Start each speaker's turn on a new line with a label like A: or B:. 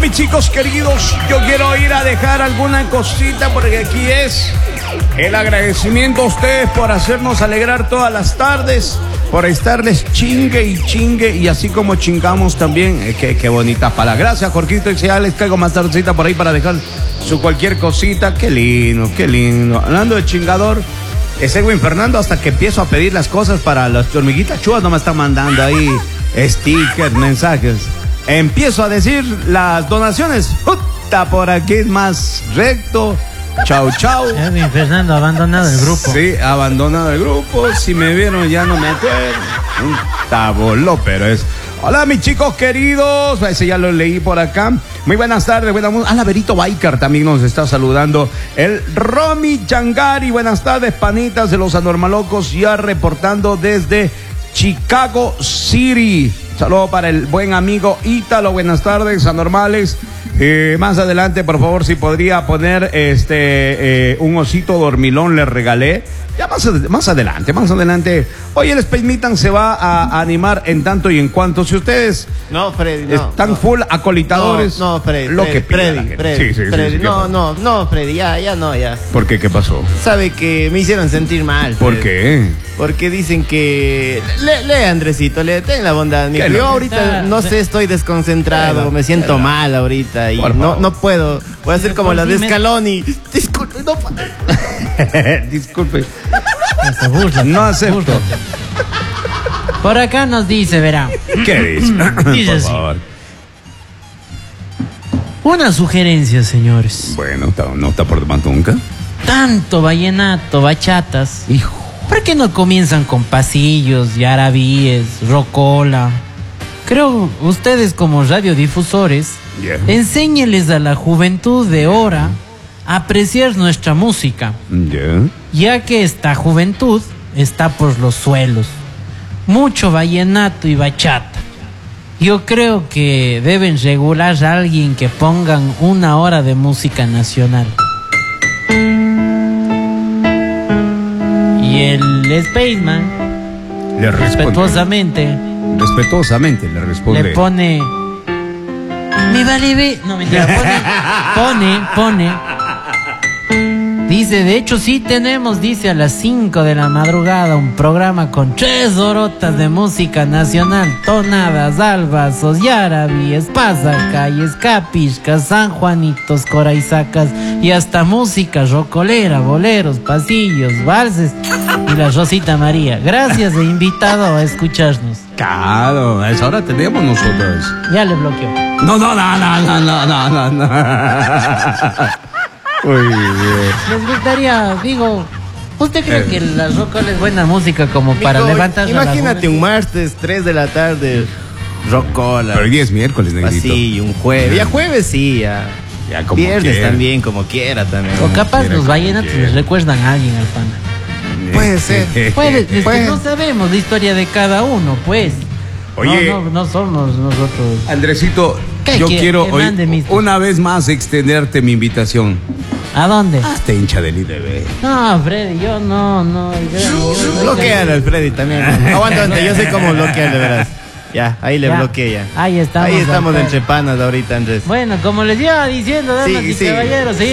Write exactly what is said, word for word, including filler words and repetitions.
A: mis chicos queridos, yo quiero ir a dejar alguna cosita porque aquí es el agradecimiento a ustedes por hacernos alegrar todas las tardes, por estarles chingue y chingue, y así como chingamos también, eh, qué, qué bonita palabra. Gracias, Jorgito, y ya les caigo más tardecita por ahí para dejar su cualquier cosita. Qué lindo, qué lindo. Hablando de chingador, es Edwin Fernando, hasta que empiezo a pedir las cosas para las hormiguitas chuas, no me están mandando ahí stickers, mensajes. Empiezo a decir las donaciones. Puta, por aquí es más recto. Chau, chau.
B: Edwin Fernando ha abandonado el grupo.
A: Sí, ha abandonado el grupo. Si me vieron ya no me acuerdo. Un taboló, pero es. Hola, mis chicos queridos. Ese ya lo leí por acá. Muy buenas tardes. Buenas tardes. Ah, Laverito Biker también nos está saludando. El Romy Changari. Buenas tardes, panitas de los Anormalocos. Ya reportando desde Chicago City. Saludo para el buen amigo Ítalo. Buenas tardes, anormales. Eh, más adelante, por favor, si podría poner este eh, un osito dormilón, le regalé. Ya más, más adelante, más adelante. Hoy el Space Meeting se va a animar en tanto y en cuanto. Si ustedes
C: no, Freddy, no,
A: están
C: no.
A: full acolitadores,
C: no, no, Freddy,
A: lo
C: Freddy,
A: que pida
C: Freddy,
A: la gente.
C: Freddy,
A: sí, sí,
C: Freddy,
A: sí, sí,
C: no, no, no, Freddy, ya, ya no, ya.
A: ¿Por qué? ¿Qué pasó?
C: Sabe que me hicieron sentir mal.
A: ¿Por
C: Freddy.
A: qué?
C: Porque dicen que... Lee, lee Andresito, lee, ten la bondad. Mijo. Yo ahorita, no sé, estoy desconcentrado, me siento mal ahorita y no, no puedo. Voy a hacer como la de Scaloni. Disculpe, no puedo.
A: Disculpe.
B: Se burla,
A: No acepto.
B: búrlate. Por acá nos dice, verá.
A: ¿Qué dice?
B: Dice
A: Por
B: así.
A: favor.
B: Una sugerencia, señores.
A: Bueno, está- no está por demás nunca.
B: Tanto vallenato, bachatas.
A: Hijo.
B: ¿Por qué no comienzan con pasillos, yarabíes, rocola? Creo ustedes como radiodifusores,
A: Yeah.
B: enséñeles a la juventud de ahora a apreciar nuestra música,
A: Ya.
B: ya que esta juventud está por los suelos. Mucho vallenato y bachata. Yo creo que deben regular a alguien que pongan una hora de música nacional. Y el Spaceman,
A: Le responde.
B: respetuosamente,
A: Respetuosamente le responde.
B: le pone... Mi vale ve... No, mentira, pone, pone, pone... Dice, de hecho sí tenemos, dice, a las cinco de la madrugada un programa con tres horotas de música nacional: tonadas, albazos, yarabíes, pasacalles, capiscas, sanjuanitos, coraizacas y hasta música rocolera, boleros, pasillos, valses y la Rosita María. Gracias de invitado a escucharnos.
A: Claro, a esa hora tenemos nosotros.
B: Ya le bloqueó.
A: No, no, no, no, no, no, no, no, no. Uy, Dios.
B: Les gustaría, digo, ¿usted cree
A: Eh.
B: que la rocola es buena música como para
C: Mijo,
B: levantar?
C: imagínate un martes, tres de la tarde, rocola.
A: Pero hoy día es miércoles, negrito.
C: Así, un jueves. Ya jueves sí, ya.
A: Ya como
C: Viernes
A: quiera.
C: también, como quiera también.
B: O capaz
A: quiera,
B: los
A: como
B: vallenatos
A: quiera.
B: les recuerdan a alguien, al pana.
C: Puede ser.
B: Puede, es que
C: Puede.
B: no sabemos la historia de cada uno, pues.
A: Oye.
B: No, no, no somos nosotros.
A: Andresito,
B: ¿Qué
A: yo
B: quiere?
A: quiero
B: Que
A: hoy,
B: mande mis-
A: una vez más extenderte mi invitación.
B: ¿A dónde?
A: Hazte hincha del I D B.
B: No, Freddy, yo no, no. yo- yo-
C: Bloquean al Freddy también. Aguanta, aguanta, yo sé cómo bloquear, de verdad. Ya, ahí le
B: Ya.
C: bloqueé ya.
B: Ahí estamos.
C: Ahí estamos
B: Alfredo.
C: entre panas ahorita, Andrés.
B: Bueno, como les iba diciendo, damas
C: Sí,
B: y
C: sí.
B: caballeros, seguimos